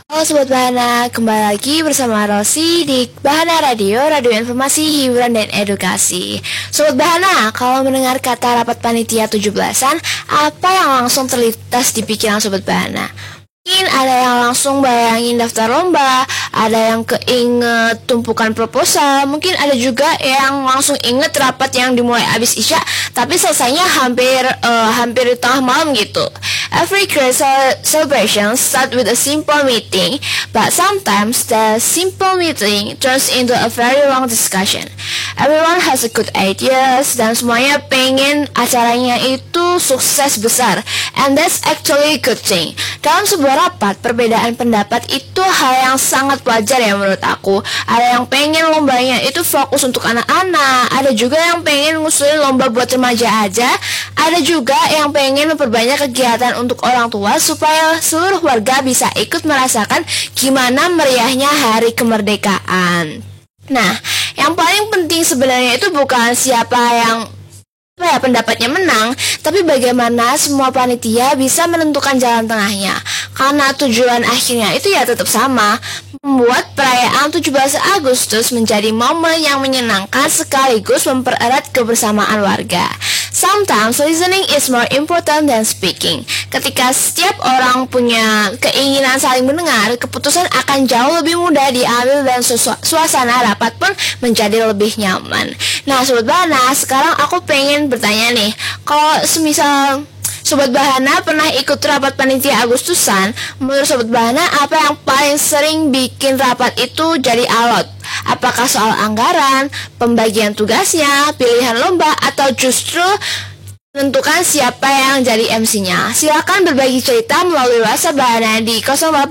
Halo Sobat Bahana, kembali lagi bersama Rosi di Bahana Radio, radio informasi, hiburan, dan edukasi. Sobat Bahana, kalau mendengar kata rapat panitia 17-an, apa yang langsung terlintas di pikiran Sobat Bahana? Mungkin ada yang langsung bayangin daftar lomba, ada yang keinget tumpukan proposal, mungkin ada juga yang langsung inget rapat yang dimulai abis isya, tapi selesainya hampir di tengah malam gitu. Every great celebration starts with a simple meeting, but sometimes the simple meeting turns into a very long discussion. Everyone has a good ideas dan semuanya pengen acaranya itu sukses besar, and that's actually a good thing. Dalam sebuah rapat, perbedaan pendapat itu hal yang sangat wajar ya menurut aku. Ada yang pengen lombanya itu fokus untuk anak-anak, ada juga yang pengen ngusulin lomba buat remaja aja, ada juga yang pengen memperbanyak kegiatan untuk orang tua supaya seluruh warga bisa ikut merasakan gimana meriahnya hari kemerdekaan. Nah, yang paling penting sebenarnya itu bukan siapa yang pendapatnya menang, tapi bagaimana semua panitia bisa menentukan jalan tengahnya. Karena tujuan akhirnya itu ya tetap sama, membuat perayaan 17 Agustus menjadi momen yang menyenangkan sekaligus mempererat kebersamaan warga. Sometimes listening is more important than speaking. Ketika setiap orang punya keinginan saling mendengar, keputusan akan jauh lebih mudah diambil dan suasana rapat pun menjadi lebih nyaman. Nah Sobat Bahana, sekarang aku pengen bertanya nih, kalau semisal Sobat Bahana pernah ikut rapat panitia Agustusan, menurut Sobat Bahana apa yang paling sering bikin rapat itu jadi alot? Apakah soal anggaran, pembagian tugasnya, pilihan lomba, atau justru menentukan siapa yang jadi MC-nya? Silakan berbagi cerita melalui WhatsApp Bahana di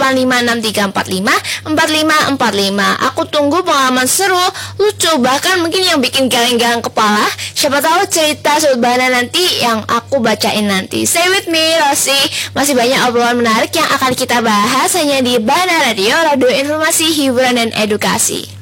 085635454545. Aku tunggu pengalaman seru, lucu, bahkan mungkin yang bikin geleng-geleng kepala. Siapa tahu cerita Sobat Bahana nanti yang aku bacain nanti. Stay with me, Rosi. Masih banyak obrolan menarik yang akan kita bahas hanya di Bahana Radio, radio informasi, hiburan, dan edukasi.